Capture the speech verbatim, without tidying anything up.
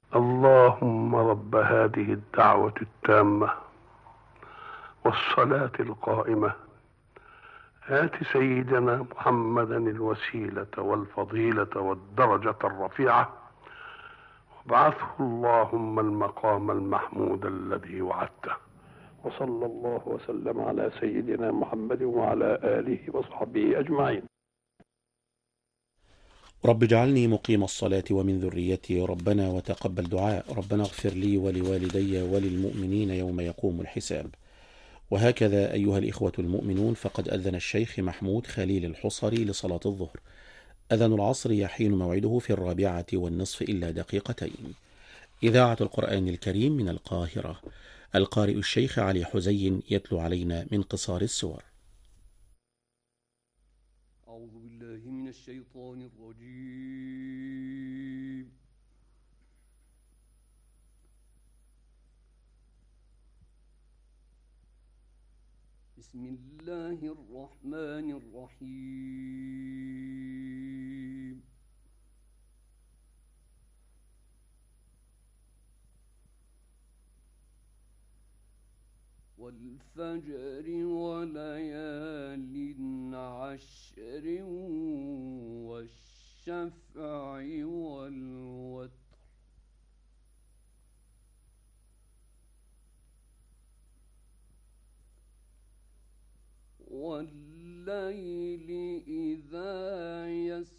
اللهم رب هذه الدعوة التامة والصلاة القائمة، آت سيدنا محمدا الوسيلة والفضيلة والدرجة الرفيعة، وابعثه اللهم المقام المحمود الذي وعدته. وصلى الله وسلم على سيدنا محمد وعلى آله وصحبه أجمعين. رب اجعلني مقيم الصلاة ومن ذريتي ربنا وتقبل دعاء ربنا اغفر لي ولوالدي وللمؤمنين يوم يقوم الحساب. وهكذا أيها الإخوة المؤمنون، فقد أذن الشيخ محمود خليل الحصري لصلاة الظهر. أذان العصر يحين موعده في الرابعة والنصف إلا دقيقتين. إذاعة القرآن الكريم من القاهرة. القارئ الشيخ علي حزين يتلو علينا من قصار السور. أعوذ بالله من الشيطان الرجيم. بسم الله الرحمن الرحيم. والفجر وليال عشر والشفع والوتر والليل إذا يسر